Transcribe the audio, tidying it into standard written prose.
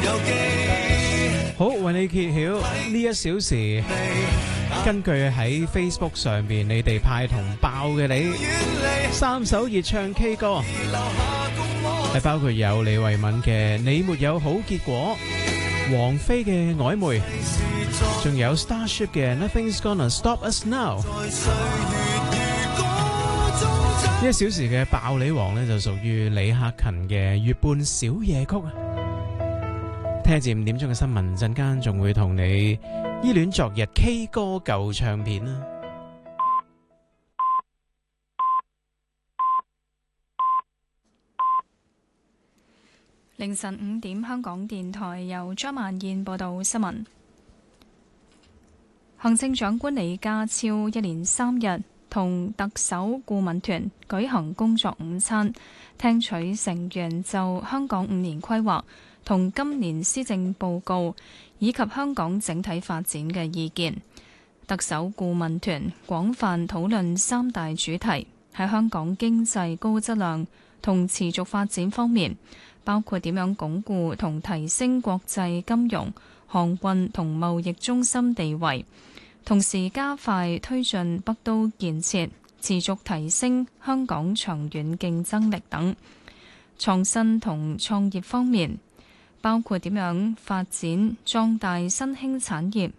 好，為你揭曉呢一小時，根據喺 Facebook 上邊你哋派同爆嘅你3首熱唱 K 歌，係包括有李慧敏嘅《你沒有好結果》，王菲嘅《曖昧》，仲有 Starship 嘅《Nothing's Gonna Stop Us Now》。呢一小時嘅爆你王呢，就屬於李克勤嘅《月半小夜曲》。聽住5點鐘嘅新聞，陣間仲會同你依戀昨日 K 歌舊唱片啦。 凌晨5點，香港電台由張曼燕報道新聞。行政長官李家超一連3日同特首顧問團舉行工作午餐，聽取成員就香港5年規劃同今年施政報告以及香港整體發展嘅意見。特首顧問團廣泛討論3大主題，喺香港經濟高質量同持續發展方面，包括點樣鞏固同提升國際金融、航運同貿易中心地位，同時加快推進北都建設，持續提升香港長遠競爭力等。創新同創業方面，包括點樣發展壯大新興產業，